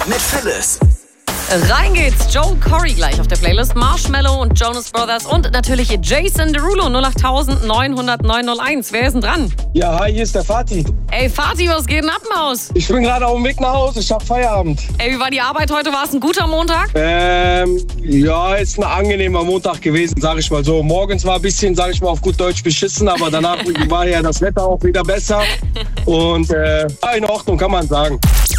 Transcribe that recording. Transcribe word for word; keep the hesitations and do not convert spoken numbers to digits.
mit Phyllis. Rein geht's. Joel Corey gleich auf der Playlist. Marshmello und Jonas Brothers und natürlich Jason Derulo. null acht neun null null neun null eins. Wer ist denn dran? Ja, hi, hier ist der Fatih. Ey, Fatih, was geht denn ab im Haus? Ich bin gerade auf dem Weg nach Hause, ich hab Feierabend. Ey, wie war die Arbeit heute? War es ein guter Montag? Ähm, ja, ist ein angenehmer Montag gewesen, sag ich mal so. Morgens war ein bisschen, sag ich mal, auf gut Deutsch beschissen, aber danach war ja das Wetter auch wieder besser. Und äh, war in Ordnung, kann man sagen.